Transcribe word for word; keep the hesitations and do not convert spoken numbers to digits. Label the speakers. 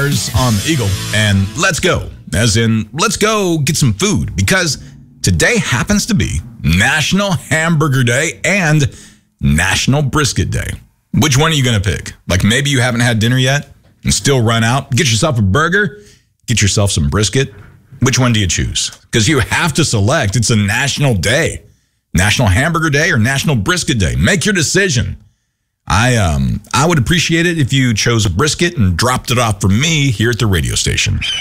Speaker 1: cars on the Eagle and let's go. As in, let's go get some food because today happens to be National Hamburger Day and National Brisket Day. Which one are you going to pick? Like maybe you haven't had dinner yet and still run out. Get yourself a burger. Get yourself some brisket. Which one do you choose? Because you have to select. It's a national day. National Hamburger Day or National Brisket Day. Make your decision. I um I would appreciate it if you chose a brisket and dropped it off for me here at the radio station.